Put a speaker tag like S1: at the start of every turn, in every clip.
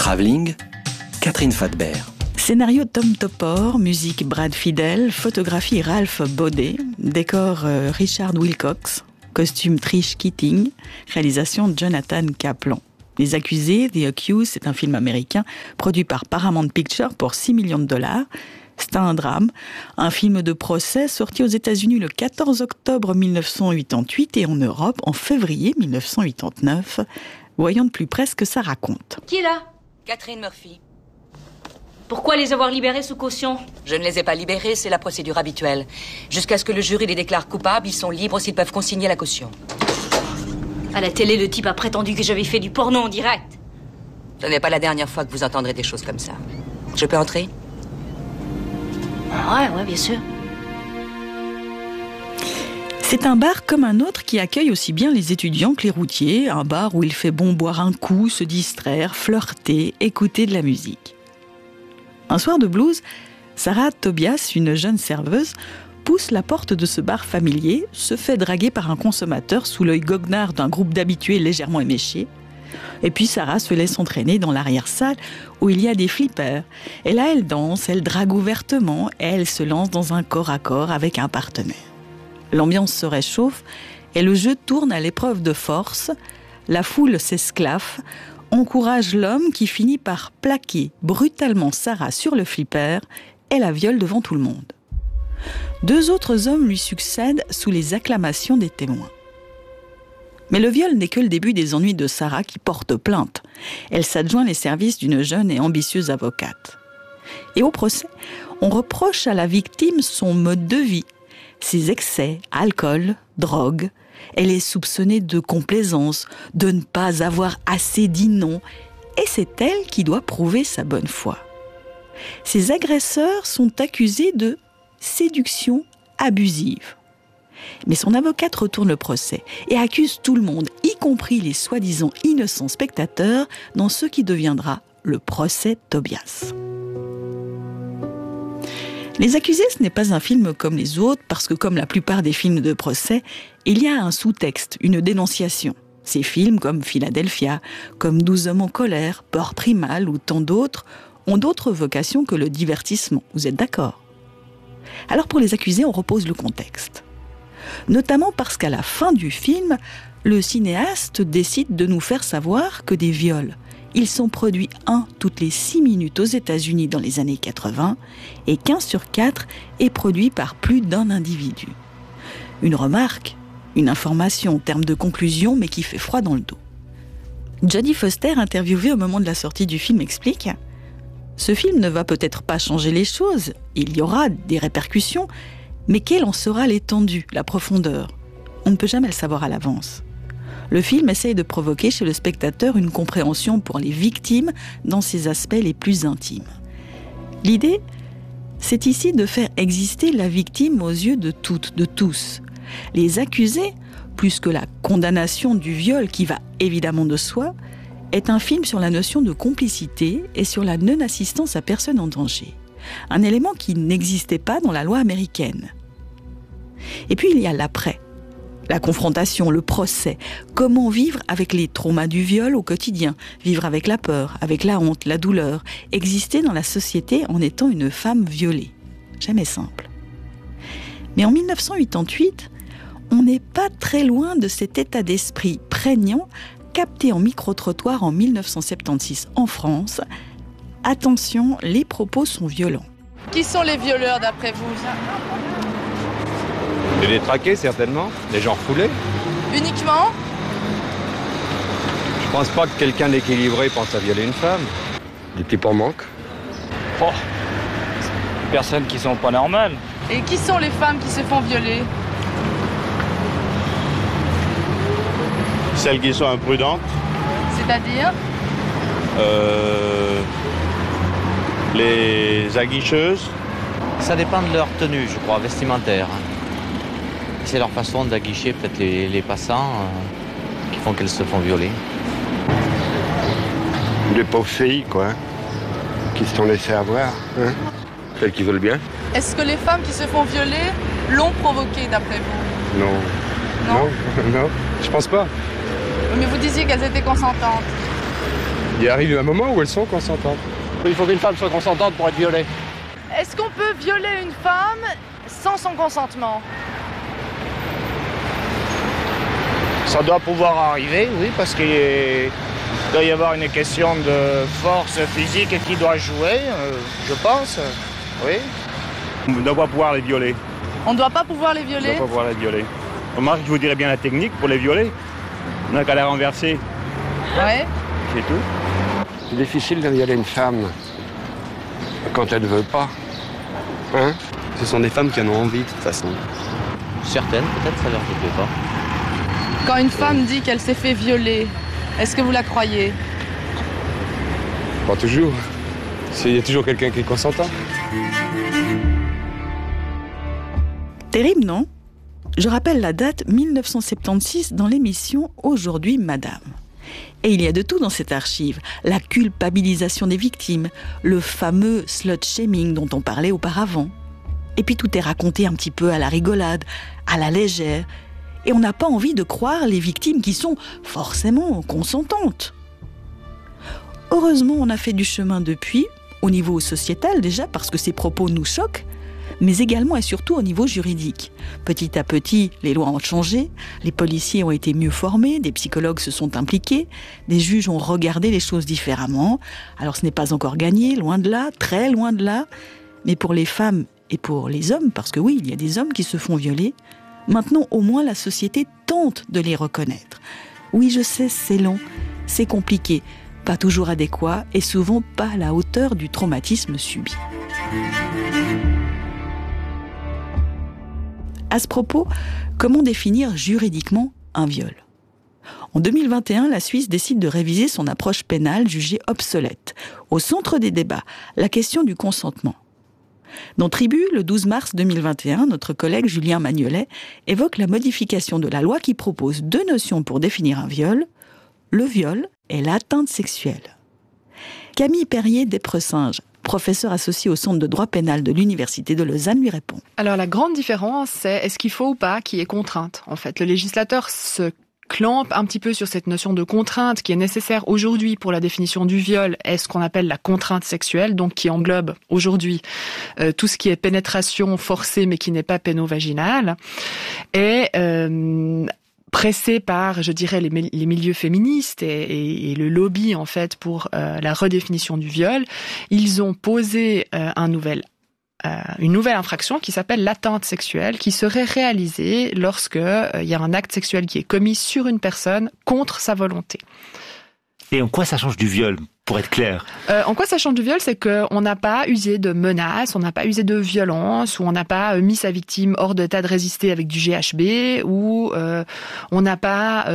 S1: Travelling, Catherine Fadbert.
S2: Scénario Tom Topor, musique Brad Fiedel, photographie Ralph Baudet, décor Richard Wilcox, costume Trish Keating, réalisation Jonathan Kaplan. Les Accusés, The Accused, c'est un film américain produit par Paramount Pictures pour $6 millions. C'est un drame, un film de procès sorti aux États-Unis le 14 octobre 1988 et en Europe en février 1989. Voyons de plus près ce que ça raconte.
S3: Qui est là ?
S4: Catherine Murphy.
S3: Pourquoi les avoir libérés sous caution ?
S4: Je ne les ai pas libérés, c'est la procédure habituelle. Jusqu'à ce que le jury les déclare coupables, ils sont libres s'ils peuvent consigner la caution.
S3: À la télé, le type a prétendu que j'avais fait du porno en direct.
S4: Ce n'est pas la dernière fois que vous entendrez des choses comme ça. Je peux entrer ?
S3: Ouais, bien sûr.
S2: C'est un bar comme un autre qui accueille aussi bien les étudiants que les routiers. Un bar où il fait bon boire un coup, se distraire, flirter, écouter de la musique. Un soir de blues, Sarah Tobias, une jeune serveuse, pousse la porte de ce bar familier, se fait draguer par un consommateur sous l'œil goguenard d'un groupe d'habitués légèrement éméchés. Et puis Sarah se laisse entraîner dans l'arrière-salle où il y a des flippers. Et là, elle danse, elle drague ouvertement et elle se lance dans un corps à corps avec un partenaire. L'ambiance se réchauffe et le jeu tourne à l'épreuve de force. La foule s'esclaffe, encourage l'homme qui finit par plaquer brutalement Sarah sur le flipper et la viole devant tout le monde. 2 autres hommes lui succèdent sous les acclamations des témoins. Mais le viol n'est que le début des ennuis de Sarah qui porte plainte. Elle s'adjoint les services d'une jeune et ambitieuse avocate. Et au procès, on reproche à la victime son mode de vie, ses excès, alcool, drogue. Elle est soupçonnée de complaisance, de ne pas avoir assez dit non, et c'est elle qui doit prouver sa bonne foi. Ses agresseurs sont accusés de séduction abusive. Mais son avocate retourne le procès et accuse tout le monde, y compris les soi-disant innocents spectateurs, dans ce qui deviendra le procès Tobias. Les Accusés, ce n'est pas un film comme les autres, parce que comme la plupart des films de procès, il y a un sous-texte, une dénonciation. Ces films comme Philadelphia, comme 12 hommes en colère, Peur Primal ou tant d'autres, ont d'autres vocations que le divertissement. Vous êtes d'accord ? Alors pour les Accusés, on repose le contexte. Notamment parce qu'à la fin du film, le cinéaste décide de nous faire savoir que des viols, ils sont produits 1 toutes les 6 minutes aux États-Unis dans les années 80 et 15 sur 4 est produit par plus d'un individu. Une remarque, une information en termes de conclusion, mais qui fait froid dans le dos. Jodie Foster, interviewée au moment de la sortie du film, explique « Ce film ne va peut-être pas changer les choses, il y aura des répercussions, mais quelle en sera l'étendue, la profondeur ? On ne peut jamais le savoir à l'avance. » Le film essaye de provoquer chez le spectateur une compréhension pour les victimes dans ses aspects les plus intimes. L'idée, c'est ici de faire exister la victime aux yeux de toutes, de tous. Les Accusés, plus que la condamnation du viol qui va évidemment de soi, est un film sur la notion de complicité et sur la non-assistance à personne en danger. Un élément qui n'existait pas dans la loi américaine. Et puis il y a l'après. La confrontation, le procès, comment vivre avec les traumas du viol au quotidien, vivre avec la peur, avec la honte, la douleur, exister dans la société en étant une femme violée. Jamais simple. Mais en 1988, on n'est pas très loin de cet état d'esprit prégnant capté en micro-trottoir en 1976 en France. Attention, les propos sont violents.
S5: Qui sont les violeurs d'après vous ?
S6: Des détraqués, certainement. Des gens refoulés.
S5: Uniquement ?
S6: Je pense pas que quelqu'un d'équilibré pense à violer une femme.
S7: Des types en manque.
S8: Oh, des personnes qui sont pas normales.
S5: Et qui sont les femmes qui se font violer ?
S9: Celles qui sont imprudentes.
S5: C'est-à-dire ?
S9: Les aguicheuses.
S10: Ça dépend de leur tenue, je crois, vestimentaire. C'est leur façon d'aguicher peut-être les passants qui font qu'elles se font violer.
S7: Des pauvres filles, quoi, qui se sont laissées avoir. Hein. Celles qui veulent bien.
S5: Est-ce que les femmes qui se font violer l'ont provoqué d'après vous ?
S7: Non.
S5: Non,
S7: non, je pense pas.
S5: Mais vous disiez qu'elles étaient consentantes.
S7: Il arrive un moment où elles sont consentantes.
S8: Il faut qu'une femme soit consentante pour être violée.
S5: Est-ce qu'on peut violer une femme sans son consentement?
S11: Ça doit pouvoir arriver, oui, parce qu'il doit y avoir une question de force physique qui doit jouer, je pense, oui.
S9: On ne doit pas pouvoir les violer.
S5: On ne doit pas pouvoir les violer?
S9: On ne doit pas pouvoir les violer. Remarque, je vous dirais bien la technique pour les violer. On n'a qu'à la renverser.
S5: Ouais.
S9: C'est tout.
S7: C'est difficile de violer une femme quand elle ne veut pas. Hein?
S6: Ce sont des femmes qui en ont envie, de toute façon.
S10: Certaines, peut-être, ça leur plaît pas.
S5: Quand une femme dit qu'elle s'est fait violer, est-ce que vous la croyez?
S6: Pas toujours. Il y a toujours quelqu'un qui est consentant.
S2: Terrible, non? Je rappelle la date 1976 dans l'émission Aujourd'hui Madame. Et il y a de tout dans cette archive. La culpabilisation des victimes, le fameux slut-shaming dont on parlait auparavant. Et puis tout est raconté un petit peu à la rigolade, à la légère. Et on n'a pas envie de croire les victimes qui sont forcément consentantes. Heureusement, on a fait du chemin depuis, au niveau sociétal déjà, parce que ces propos nous choquent, mais également et surtout au niveau juridique. Petit à petit, les lois ont changé, les policiers ont été mieux formés, des psychologues se sont impliqués, des juges ont regardé les choses différemment. Alors ce n'est pas encore gagné, loin de là, très loin de là, mais pour les femmes et pour les hommes, parce que oui, il y a des hommes qui se font violer, maintenant, au moins, la société tente de les reconnaître. Oui, je sais, c'est long, c'est compliqué, pas toujours adéquat et souvent pas à la hauteur du traumatisme subi. À ce propos, comment définir juridiquement un viol ? En 2021, la Suisse décide de réviser son approche pénale jugée obsolète. Au centre des débats, la question du consentement. Dans Tribu, le 12 mars 2021, notre collègue Julien Magnolet évoque la modification de la loi qui propose deux notions pour définir un viol, le viol et l'atteinte sexuelle. Camille Perrier d'Épressinges, professeur associé au Centre de droit pénal de l'Université de Lausanne, lui répond.
S5: Alors la grande différence, c'est est-ce qu'il faut ou pas qu'il y ait contrainte. En fait, le législateur se clampe un petit peu sur cette notion de contrainte qui est nécessaire aujourd'hui pour la définition du viol, est ce qu'on appelle la contrainte sexuelle, donc qui englobe aujourd'hui tout ce qui est pénétration forcée mais qui n'est pas pénovaginale, et pressé par, je dirais, les milieux féministes et le lobby en fait pour la redéfinition du viol, ils ont posé une nouvelle infraction qui s'appelle l'atteinte sexuelle, qui serait réalisée lorsque il y a un acte sexuel qui est commis sur une personne contre sa volonté.
S12: Et en quoi ça change du viol, pour être clair?
S5: En quoi ça change du viol, c'est qu'on n'a pas usé de menaces, on n'a pas usé de violence, ou on n'a pas mis sa victime hors d'état de résister avec du GHB, ou on n'a pas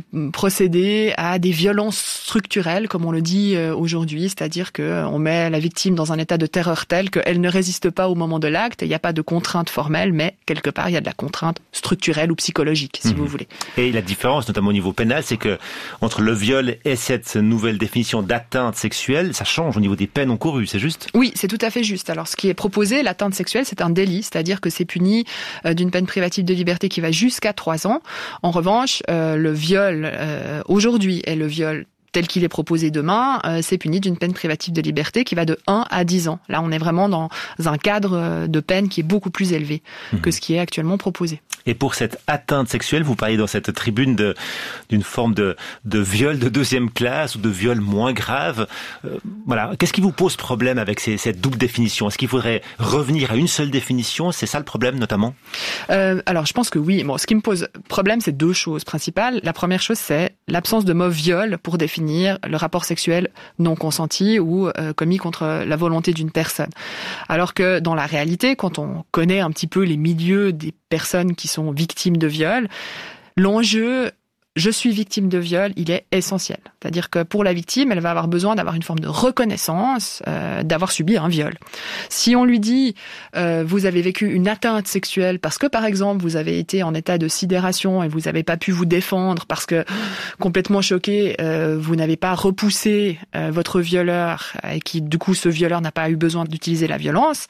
S5: procédé à des violences structurelles, comme on le dit aujourd'hui, c'est-à-dire qu'on met la victime dans un état de terreur tel qu'elle ne résiste pas au moment de l'acte, il n'y a pas de contrainte formelle, mais quelque part il y a de la contrainte structurelle ou psychologique, si vous voulez.
S12: Et la différence, notamment au niveau pénal, c'est que entre le viol et cette nouvelle définition d'atteinte sexuelle, ça change au niveau des peines encourues, c'est juste?
S5: Oui, c'est tout à fait juste. Alors, ce qui est proposé, l'atteinte sexuelle, c'est un délit, c'est-à-dire que c'est puni d'une peine privative de liberté qui va jusqu'à 3 ans. En revanche, le viol aujourd'hui et le viol tel qu'il est proposé demain, c'est puni d'une peine privative de liberté qui va de 1 à 10 ans. Là, on est vraiment dans un cadre de peine qui est beaucoup plus élevé que ce qui est actuellement proposé.
S12: Et pour cette atteinte sexuelle, vous parliez dans cette tribune d'une forme de viol de deuxième classe ou de viol moins grave. Voilà. Qu'est-ce qui vous pose problème avec cette double définition? Est-ce qu'il faudrait revenir à une seule définition? C'est ça le problème, notamment?
S5: Alors, je pense que oui. Bon, ce qui me pose problème, c'est 2 choses principales. La première chose, c'est l'absence de mot viol pour définir le rapport sexuel non consenti ou commis contre la volonté d'une personne. Alors que dans la réalité, quand on connaît un petit peu les milieux des personnes qui sont victimes de viol, l'enjeu je suis victime de viol, il est essentiel. C'est-à-dire que pour la victime, elle va avoir besoin d'avoir une forme de reconnaissance d'avoir subi un viol. Si on lui dit vous avez vécu une atteinte sexuelle parce que par exemple vous avez été en état de sidération et vous n'avez pas pu vous défendre parce que complètement choqué, vous n'avez pas repoussé votre violeur et qui du coup ce violeur n'a pas eu besoin d'utiliser la violence,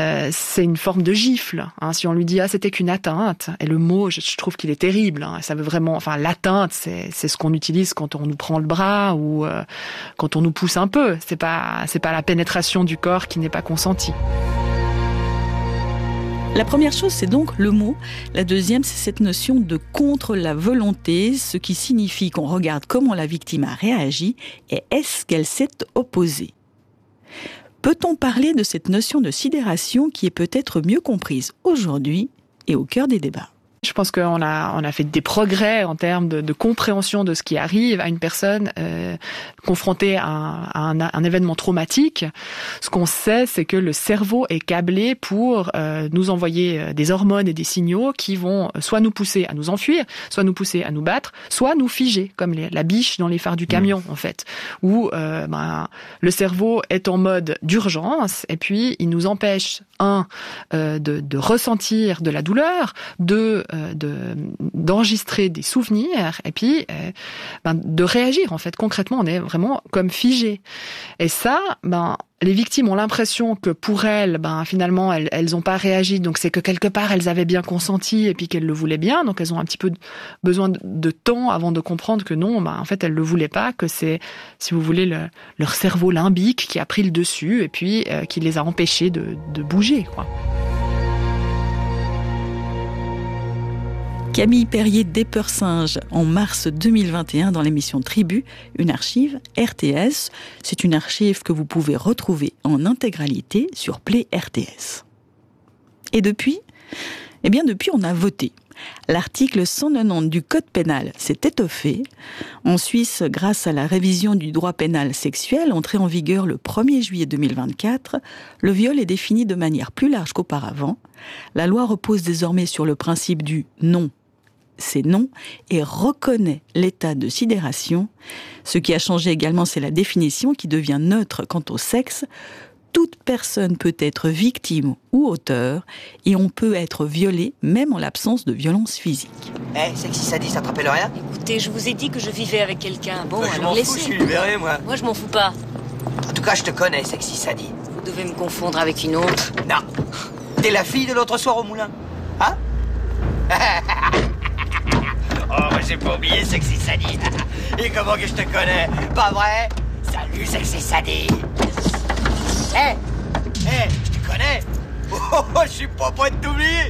S5: c'est une forme de gifle. Hein. Si on lui dit c'était qu'une atteinte, et le mot je trouve qu'il est terrible, hein, ça veut vraiment vraiment, l'atteinte, c'est ce qu'on utilise quand on nous prend le bras ou quand on nous pousse un peu. C'est pas la pénétration du corps qui n'est pas consentie.
S2: La première chose, c'est donc le mot. La deuxième, c'est cette notion de contre la volonté, ce qui signifie qu'on regarde comment la victime a réagi et est-ce qu'elle s'est opposée. Peut-on parler de cette notion de sidération qui est peut-être mieux comprise aujourd'hui et au cœur des débats ?
S5: Je pense qu'on a fait des progrès en termes de compréhension de ce qui arrive à une personne confrontée à un événement traumatique. Ce qu'on sait, c'est que le cerveau est câblé pour nous envoyer des hormones et des signaux qui vont soit nous pousser à nous enfuir, soit nous pousser à nous battre, soit nous figer, comme la biche dans les phares du camion, en fait, où le cerveau est en mode d'urgence et puis il nous empêche, de ressentir de la douleur, d'enregistrer des souvenirs et puis de réagir. En fait, concrètement, on est vraiment comme figé. Et ça, les victimes ont l'impression que pour elles, finalement, elles ont pas réagi. Donc c'est que quelque part, elles avaient bien consenti et puis qu'elles le voulaient bien. Donc elles ont un petit peu besoin de temps avant de comprendre que non, en fait, elles le voulaient pas, que c'est, si vous voulez, leur cerveau limbique qui a pris le dessus et puis qui les a empêchés de bouger, quoi.
S2: Camille Perrier d'Épeursinge en mars 2021 dans l'émission Tribu, une archive RTS. C'est une archive que vous pouvez retrouver en intégralité sur Play RTS. Et depuis on a voté. L'article 190 du Code pénal s'est étoffé. En Suisse, grâce à la révision du droit pénal sexuel, entrée en vigueur le 1er juillet 2024, le viol est défini de manière plus large qu'auparavant. La loi repose désormais sur le principe du non, c'est non, et reconnaît l'état de sidération. Ce qui a changé également, c'est la définition qui devient neutre quant au sexe. Toute personne peut être victime ou auteur, et on peut être violé même en l'absence de violence physique.
S13: Sexy Sadie, ça te rappelle rien ?
S3: Écoutez, je vous ai dit que je vivais avec quelqu'un. Bon,
S13: je
S3: alors
S13: m'en
S3: laissez.
S13: fous, je suis libéré, moi.
S3: Moi, je m'en fous pas.
S13: En tout cas, je te connais, Sexy Sadie.
S3: Vous devez me confondre avec une autre.
S13: Non. T'es la fille de l'autre soir au moulin. Hein ? Oh, moi j'ai pas oublié Sexy Sadie. Et comment que je te connais ? Pas vrai ? Salut Sexy Sadie. Je te connais ? Oh, je suis pas prêt de t'oublier.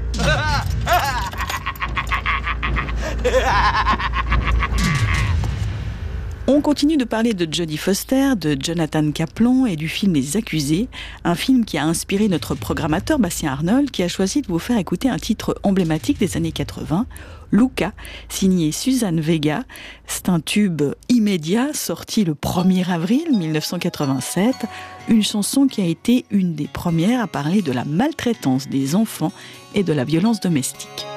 S2: On continue de parler de Jodie Foster, de Jonathan Kaplan et du film Les Accusés, un film qui a inspiré notre programmateur Bastien Arnold, qui a choisi de vous faire écouter un titre emblématique des années 80, Luca, signé Suzanne Vega. C'est un tube immédiat, sorti le 1er avril 1987, une chanson qui a été une des premières à parler de la maltraitance des enfants et de la violence domestique.